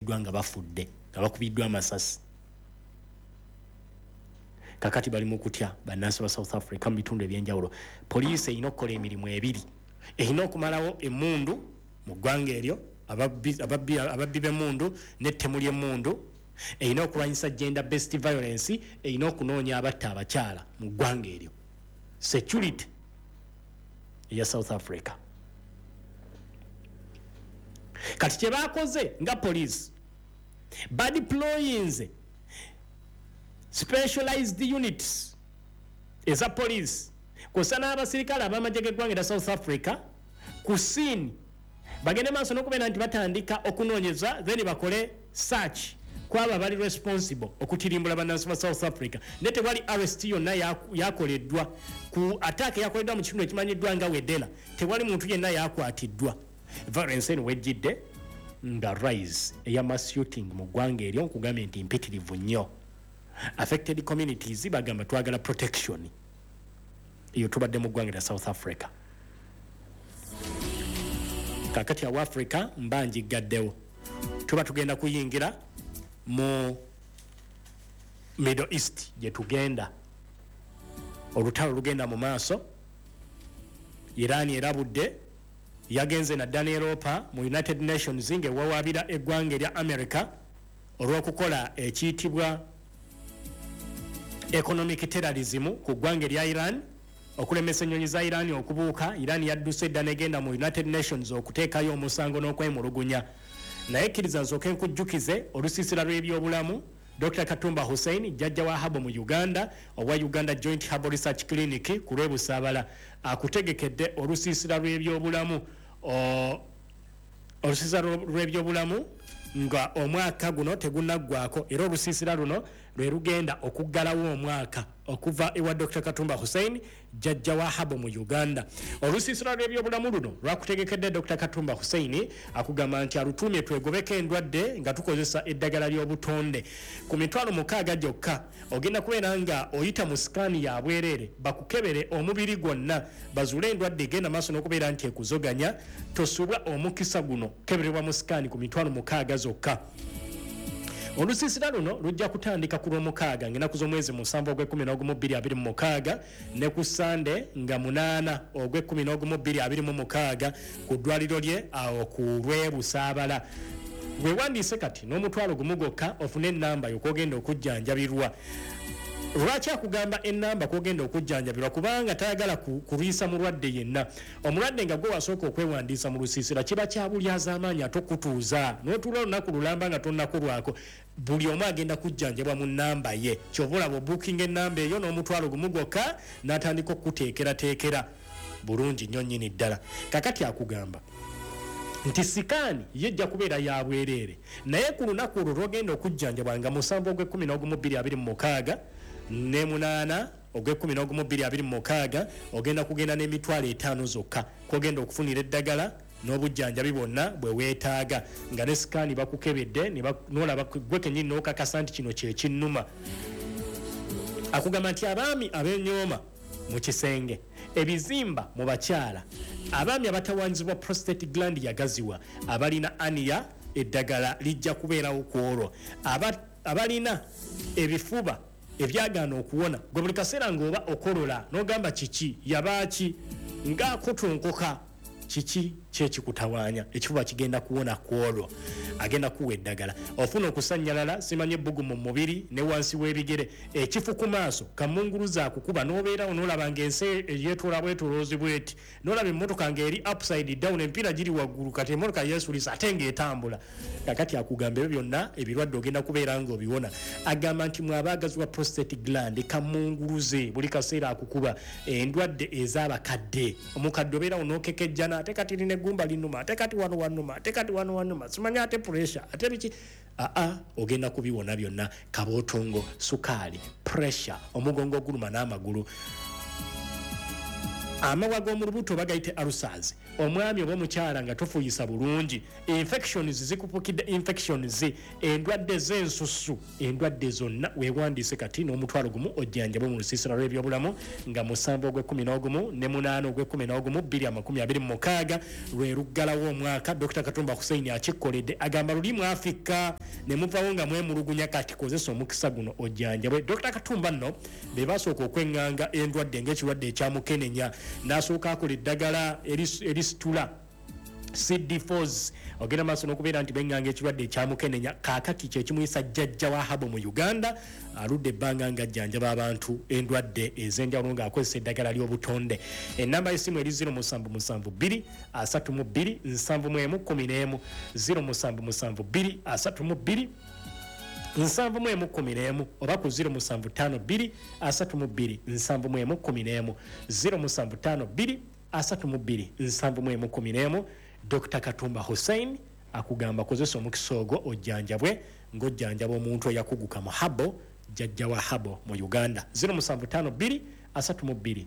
nga bafudde nga bakubiddwa amasasi kakati bali mu kutya bannansi ba South Africa mu bitundu ebyenjawulo. Poliisi erina okukola emirimu ebiri. Erina okumalawo emmundu mu ggwanga eryo ababbi b'emmundu n'ettemu ly'emmundu. Erina okulwanyisa gender based violence. Erina okunoonya abatta abakyala mu ggwanga eryo. Security ya South Africa. Kati kye baakoze nga police badeployinze specialized units eza police kusana abasirikale ab'amagye g'eggwanga erya South Africa ku scene bagende maaso n'okubeera nti batandika okunoonyeza then bakole search kwaba bali responsible okutirimbula bannansi ba South Africa. Ne tewali arrest yonna yakoleddwa ku attack yakoleddwa mu kitundu ekimanyiddwa nga Wedela. Tewali muntu yenna yakwatiddwa. Violence eno wejjidde nga rise eya mass shooting mu ggwanga eryo nkugambye nti mpitirivu nnyo. Affected communities bagamba twagala protection. Iyo tubadde mu ggwanga erya South Africa. Kakati ya Africa mbanji gaddewo. Tuba tugenda kuyingira mu Middle East gye tugenda. Olutalo lugenda mu maaso. Iran erabudde yagenze na Daniel Roper mu United Nations ng'ewawaabira eggwanga erya America olw'okukola ekiyitibwa economic terrorism ku ggwanga erya Iran okulemesa ennyonyi za Iran okubuuka. Iran yadduse edda negenda mu United Nations okuteekayo omusango n'okwemulugunya. Naye kkiriza nsooke nkujjukize olusiisira lw'ebyobulamu Dr. Katumba Hussein jjajja wa Habo mu Uganda owa Uganda Joint Herbal Research Clinic ku lw'ebusaabala akutegekedde olusiisira lw'ebyobulamu nga omwaka guno tegunaggwako era olusiisira luno lwe lugenda okuggalawo omwaka okuva ewa Dr. Katumba Hussein jjajja wa Habo mu Uganda. Olusiisira lw'ebyobulamu luno lwakutegekedde Dr. Katumba Hussein akugamba nti alutumye twegobeko endwadde nga tukozesa eddagala ly'obutonde ku 6,000 gyokka. Ogenda kubeera nga oyita mu sikaani ya bwereere bakukebere omubiri gwonna bazuule endwadde egenda maaso n'okubeera nti ekuzoganya tosubwa omukisa guno kebererwa mu sikaani ku 6,000 zokka. Olusiisira luno lujja kutandika ku Lwomukaaga ng'ennaku z'omwezi 7 ogw'E11/2026 ne ku Sande nga 8 ogw'E11/2026 ku ddwaliro lye awo ku lw'ebusaabala. Weewandiise kati n'omutwalo gumu gwokka ofune ennamba y'okwogenda okujjanjabirwa. Lwaki akugamba ennamba kwogenda okujjanjabirwa? Kubanga tayagala kulwisa mulwadde yenna. Omulwadde nga gwe wasooka okwewandiisa mu lusiisira kiba kyabulyaza amaanyi ate okutuuza n'otuula olunaku lulamba nga tonnakulwako. Buli omu agenda kujjanjabwa mu nnamba ye. Kyova olaba obuukinga ennamba eyo n'omutwalo gumu gwokka n'atandika okukuteekerateekera bulungi nnyo nnyini ddala. Kakati akugamba nti sikaani yejja kubeera ya bwereere naye ku lunaku olwo lwogenda okujjanjabwa nga 7 ogw'E11/2026 ne 8 ogw'E11/2026 ogenda kugenda n'emitwalo 5 zokka kwogenda okufunira eddagala n'obujjanjabi bwonna bwe weetaaga nga ne sikaani bakukebedde n'olaba gwe kennyini n'okakasa nti kino kye kinnuma. Akugamba nti abaami ab'enyooma mu kisenge ebizimba mu bakyala abaami abatawaanyizibwa prostate gland yagaziwa abalina ania eddagala lijja kubeerawo ku olwo abalina ebifuba ebyagaana okuwona gwe buli kaseera ng'oba okolola n'ogamba kiki yabaaki ng'akutunkuka kiki kyekikutawaanya ekifuba kigenda kuwona ku olwo agenda kuwa eddagala. Ofuna okusannyalala simanye ebbugu mu mubiri ne wansi w'ebigere ekifu ku maaso kamunguluza akukuba n'obeerawo n'olaba ng'ensi yeetoola bwetoloozi bweti n'olaba emmotoka ng'eri upside down empiira giri waggulu kati emmotoka yeesuulisa ate ng'etambula. Kakati akugamba ebyo byonna ebirwadde ogenda kubeera ng'obiwona. Agamba nti mwabaagazibwa prostate gland kamunguluze buli kaseera akukuba endwadde ez'abakadde omukadde obeerawo n'okekejjana ate kati lina eggumba linnuma ate kati wano wannuma ate kati wano wannuma simanya ate pressure ate biki ogenda kubiwona byonna. Kabootongo, sukaali, pressure, omugongo oguluma n'amagulu. amawa g'omu lubuto bagayite ulcers omwami oba omukyala nga tofuuyisa bulungi infections zikupukidde infections endwadde z'ensusu endwadde zonna weewandiise kati n'omutwalo gumu ojjanjabwe mu lusiisira lw'ebyobulamu nga 7 ogw'Okwekumi ne 8 ogw'Okwekumi 2026 lwe luggalawo omwaka Dr. Katumba Hussein akikkoledde agamba luli mu Afrika ne muvawo nga mwemulugunya kati kozesa omukisa guno ojjanjabwe. Dr. Katumba nno be basooka okwenganga endwadde ng'ekirwadde ekyamukenenya n'asooka akola eddagala erisitula CD4s ogenda maaso n'okubeera nti benganga ekirwadde ekyamukenenya kaakati kyekimuyisa jjajja wa Habo mu Uganda aludde ebbanga nga ajjanjaba abantu endwadde ez'enjawulo ng'akozesa eddagala ly'obutonde. Ennamba y'essimu eri 0772 32 7111 0772 32 7111 oba ku 0752 32 7111 0752 32 7111. Dr. Katumba Hussein akugamba kozesa omukisa ogwo ojjanjabwe ng'ojjanjaba omuntu eyakuguka mu Habo jjajja wa Habo mu Uganda. 0752 32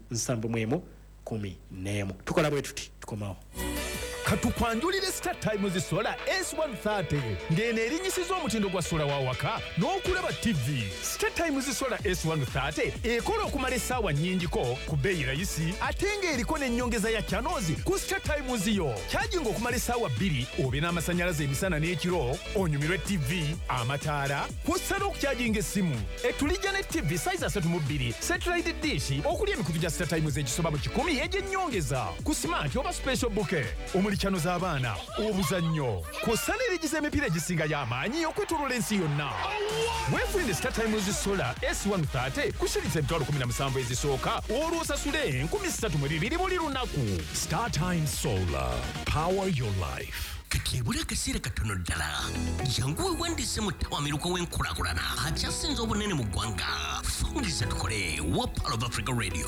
7111. Tukola bwe tuti tukomawo. Katukwanjulire Star Times Solar S130 ngene erinyisiza omutindo gwa sola wa waka n'okulaba TV. Star Times Solar S130 ekola okumala essaawa nnyingiko ku bbeeyi rayisi ate ng'eriko n'ennyongeza ya channels ku Star Times yo. Charging okumala essaawa 2 obe n'amasannyalaze emisana n'ekiro onyumirwe TV amataala kw'ossa n'okucharginga essimu. Etulijja ne TV size 32 satellite dish okuli emikutu gya Star Times egisoba mu 10 egy'ennyongeza ku smart oba special bouquet chano z'abaana obuzannyo kw'ossa n'erigiza emipiira egisinga y'amaanyi okwetooloola ensi yonna. Weefunire Star Times Solar S130 kushiriza emitwalo 17 ezisooka olwo osasule 32 buli lunaku. Star Times Solar, power your life. Kakebula akaseera katono ddala jangu weewandiise mu ttawamiruka w'enkulaakulana akyasinze obunene mu ggwanga. Fungiza tukole wa Pearl of Africa Radio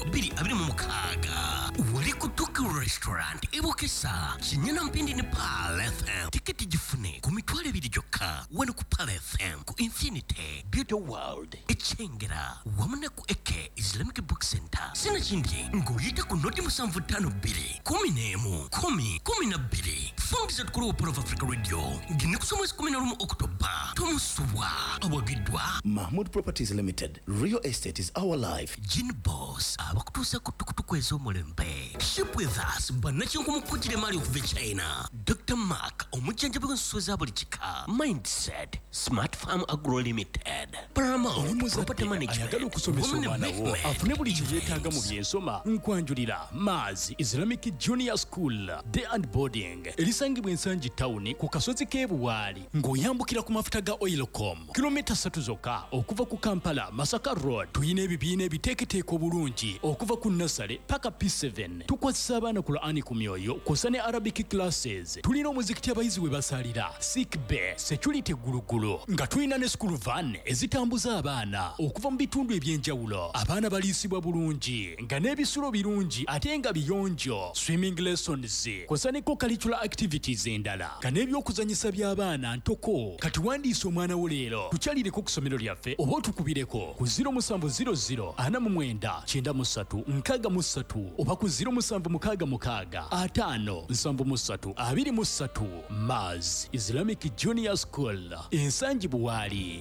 226 wali ku Tokyo Restaurant ebokesa kinyana mpindi ne Pearl FM. Tiketi gifune ku mitwalo 2 gyokka wano ku Pearl FM ku Infinity Beauty World Echengera wamu ne ku Eke Islamic Book Center. Sina kindi ng'oyita ku noti 752 11 12. Fungiza tukole Pearl of Africa Radio ngine kusoma 11 Oktoba tomusubwa awagidwa Mahmood Properties Limited. Real estate is our life. Gin Boss abakutuusa ku tukutuku ez'omulembe. Ship with us bannakinku mukujjire mali okuva China. Dr. Mark omujjanjabi w'ensuso za buli kika. Mindset Smart Farm Agro Limited. Paramount Property Management ayagala okusomesa omwana wo afune buli kye yeetaaga mu byensoma nkwanjulira Maz Islamic Junior School Day and Boarding erisangibwa ensangi town ku kasozi k'ebuwaali ng'oyambukira ku mafuta ga Oilcom kilomita 3 zokka okuva ku Kampala Masaka Road. Tuyina ebibiina ebiteeketeeka obulungi okuva ku Nasale paka P7. Tukwasisa abaana ku Qur'ani ku myoyo kw'ossa ne Arabic classes. Tulina omuzikiti abayizi we basalira sick bay security gulugulu nga tulina ne school van ezitambuza abaana okuva mu bitundu eby'enjawulo. Abaana baliisibwa bulungi nga n'ebisulo birungi ate nga biyonjo. Swimming lessons kw'ossa ne co-curricular activities endala nga n'ebyokuzanyisa by'abaana ntoko. Kati wandiisa omwana wo leero tukyalireko ku ssomero lyaffe oba otukubireko ku 0700 49 93 63 oba ku 0766 573 23. Maz Islamic Junior School ensangi buwaali.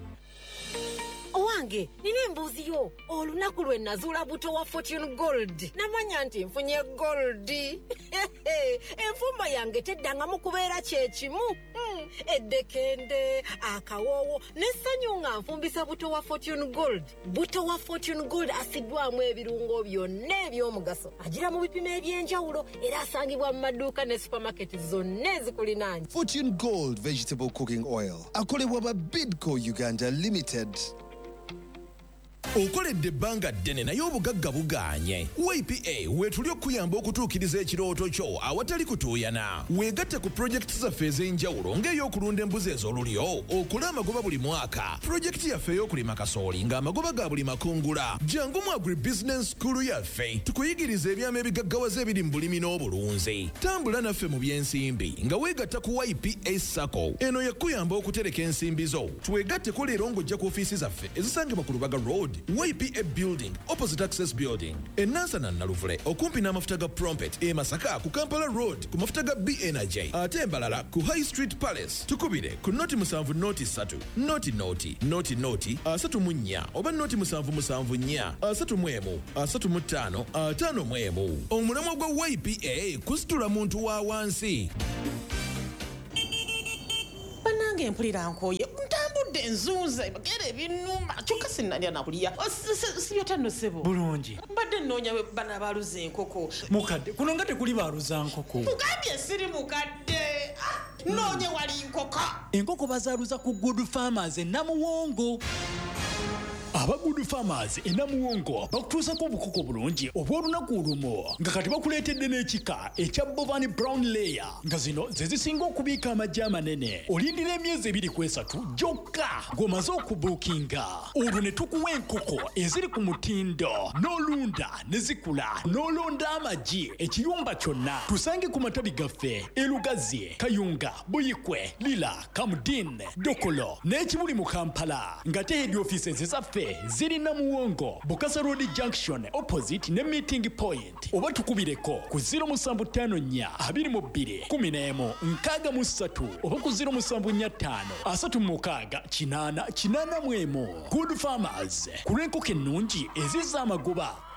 Owange nina embuuzi yo olunaku lwe nazuula buto wa Fortune Gold namanya nti nfunye gold. Enfumba yange teddangamu kubeera kyekimu. Eddekende akawoowo n'essanyu nga nfumbisa buto wa Fortune Gold. Buto wa Fortune Gold asiddwamu ebirungo byonna eby'omugaso agira mu bipimo eby'enjawulo era asangibwa mu maduuka ne supermarket zonna ezikulinaanye. Fortune Gold Vegetable Cooking Oil akolebwa ba Bidco Uganda Limited. Okoledde ebbanga ddene naye obugagga bugaanye. YPA weetuli okuyamba okutuukiriza ekirooto kyo awatali kutuuyana. Weegatte ku projekiti zaffe ez'enjawulo ng'ey'okulunda embuzi ez'olulyo okole amagoba buli mwaka. Projekiti yaffe ey'okulima kasooli ng'amagoba ga buli makungula. Jangu mu Agribusiness School yaffe tukuyigiriza ebyama ebigaggawaza ebiri mu bulimi n'obulunzi. Tambula naffe mu by'ensimbi nga weegatta ku YPA Sacco. Eno yakuyamba okutereka ensimbi zo. Twegatteko leero ng'ojja ku ofiisi zaffe ezisangibwa ku Lubaga Road YPA Building opposite Access Building. Enansana Naluvule okumpi n'amafuta ga Prompet e Masaka ku Kampala Road ku mafuta ga B Energy. Ate Mbalala ku High Street Palace. Tukubire ku noti musanvu noti 3 noti asatu mu nnya oba noti musanvu nnya asatu mu emu asatu mu ttaano ataano mu emu. Omulamwa gwa YPA kusitula muntu wa wansi. Banange empulira nkoye ntambudde nzuuze bagere ebinuma kyokka sinnalya nakulya sibyotano sebo bulungi mbadde nnoonya bana baaluza enkoko mukadde kuno nga tekuli baaluza nkoko mugambye siri mukadde noonye wali nkoko enkoko bazaaluza ku Good Farmers e Namuwongo. Aba Good Farmers e Namuwongo bakutuusako obukoko bulungi obw'olunaku olumu nga kati bakuleetedde n'ekika ekya Bovan Brown Layer nga zino ze zisinga okubiika amagye amanene. Olindira emyezi 2-3 gyokka ng'omaze okubuukinga. Olwo ne tukuwa enkoko eziri ku mutindo n'olunda ne zikula n'olonda amagi ekiyumba kyonna. Tusange ku matabi gaffe e Lugazi, Kayunga, Buyikwe, Lila, Kamudin, Dokolo n'ekibuli mu Kampala ng'ate head offices ezaffe ziri Namuwongo, Bukasa Road Junction opposite ne Meeting Point. Oba tukubireko ku 0744221163 oba ku 0745368881. Good Farmers ku lw'enkoko ennungi ezizza amagoba